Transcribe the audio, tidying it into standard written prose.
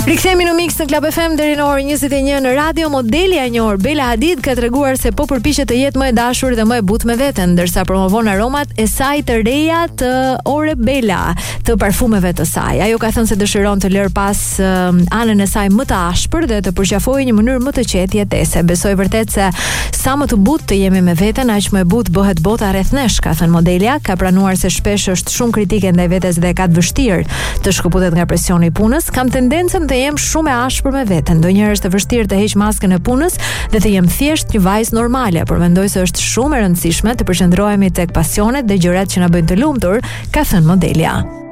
Rikthehemi në Mix në Club FM deri në orën 21 në radio. Modelja e njohur Bella Hadid ka treguar se po përpiqet të jetë më e dashur dhe më e butë me veten, ndërsa promovon aromat e saj të reja të Ore Bella, të parfumeve të saj. Ajo ka thënë se dëshiron të lërë pas anën e saj më të ashpër dhe të përqafojë një mënyrë më të qetë jetese. Besoj vërtet se sa më të butë të jemi me veten, aq më e butë bëhet bota rreth nesh, ka thënë modelja. Ka pranuar se shpesh është shumë kritike ndaj vetes dhe ka të vështirë të shkëputet nga presioni i punës. Kam tendencën të jem shumë e ashpër me veten. Ndonjëherë është e vështirë të heq maskën e punës dhe të jem thjesht një vajzë normale, por mendoj se është shumë e rëndësishme të përqendrohemi tek pasionet dhe gjërat që na bëjnë të lumtur, ka thënë modelja.